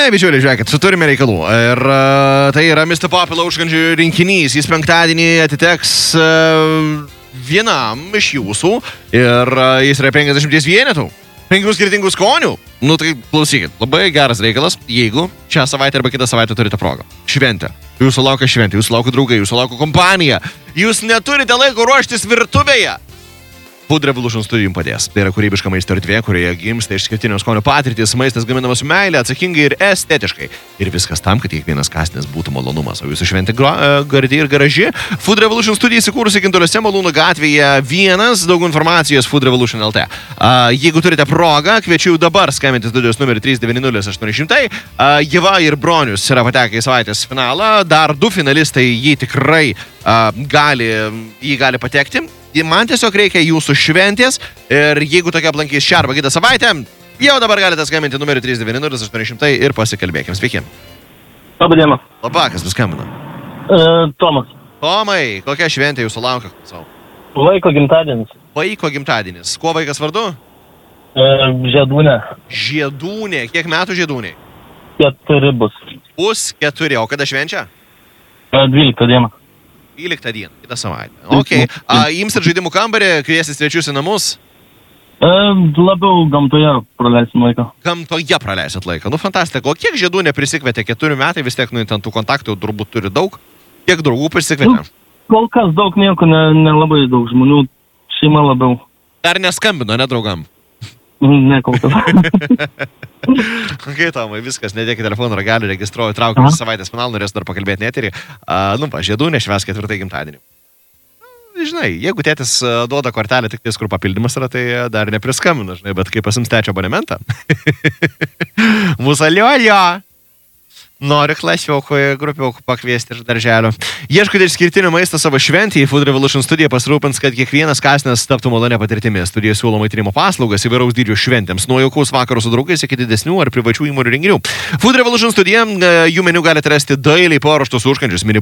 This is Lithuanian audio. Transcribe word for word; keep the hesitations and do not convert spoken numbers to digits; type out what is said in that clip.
Gerai, bičiuliai, žiūrėkit, su turime reikalų. Ir uh, tai yra mister Popilo užkandžių rinkinys. Jis penktadienį atiteks uh, vienam iš jūsų ir uh, jis yra penkiasdešimt vienetų. Penkių skirtingų skonių. Nu tai klausykit, labai geras reikalas, jeigu šią savaitę arba kitą savaitę turite progą. Šventė. Jūsų laukia šventė, jūsų laukia draugai, jūsų laukia kompanija. Jūs neturite laiko ruoštis virtuvėje. Food Revolution studijų jums padės. Tai yra kūrybiška maisto erdvė, kurioje gimsta išskirtinio skonio patirtis, maistas gaminamas su meilė, atsakingai ir estetiškai. Ir viskas tam, kad kiekvienas kąsnis būtų malonumas, o jūsų šventė gardi ir garaži. Food Revolution studija įsikūrusi Kintuliuose, Malūnų gatvėje vienas, daug informacijos food revolution dot l t. Uh, jeigu turite progą, kviečiu dabar skambinti studijos numerį trys devyni nulis aštuoni šimtai. Uh, Ieva ir Bronius yra patekę į savaitės finalą. Dar du finalistai jį tikrai uh, gali, jį gali patekti. Man tiesiog reikia jūsų šventės ir jeigu tokia aplankys šią arba kitą savaitę, jau dabar galite skambinti numerį trys devyni nulis aštuoni šimtai ir pasikalbėkim. Sveiki. Labą dieną. Labą, kas paskambino? Uh, Tomas. Tomai, kokia šventė jūsų laukia? Vaiko gimtadienis. Vaiko gimtadienis. Kuo vaikas vardu? Uh, Žiedūnė. Žiedūnė. Kiek metų Žiedūnė? Keturi bus. Bus keturi. O kada švenčia? Uh, Dvyliktą dieną. dvyliktą dieną, kitą savaitę. Ok. A, jums ir žaidimų kambarį, kviesis svečius į namus? E, labiau gamtoje praleisim laiką. Gamtoje praleisit laiką. Nu, fantastika. O kiek žiedų neprisikvietė? Keturi metai vis tiek, nu, ten tų kontaktų turbūt turi daug. Kiek draugų prisikvietė? Nu, kol kas daug nieko, ne, nelabai daug žmonių. Šeima labiau. Dar neskambino, ne draugam? Ne, kol kas. Ok, Tomai, viskas, nedėkit telefoną ragelį, registruoju, traukiu visą savaitės finalą, norėsiu dar pakalbėti neterį. Uh, nu, pa, žiedų nešves ketvirtai gimtadienį. Žinai, jeigu tėtis uh, duoda kortelę tik ties, kur papildymas yra, tai uh, dar nepriskambino, žinai, bet kai pasims tečio abonementą. Mūsų aliojo. Nori klasiokų, grupiokų pakviesti iš darželio. Ieškote išskirtinio maisto savo šventėje, Food Revolution studija pasirūpins, kad kiekvienas kąsnis taptų malonę patirtimi. Studija siūlo maitinimo paslaugas įvairaus dydžio šventėms, nuo jaukaus vakaro su draugais iki didesnių ar privačių įmonių renginių. Food Revolution studija, jų meniu galite rasti dailiai paruoštus užkandžius, mini